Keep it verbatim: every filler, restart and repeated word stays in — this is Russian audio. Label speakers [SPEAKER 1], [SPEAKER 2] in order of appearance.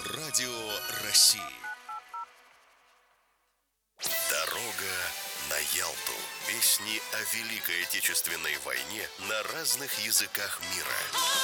[SPEAKER 1] Радио России. Дорога на Ялту. Песни о Великой Отечественной войне на разных языках мира.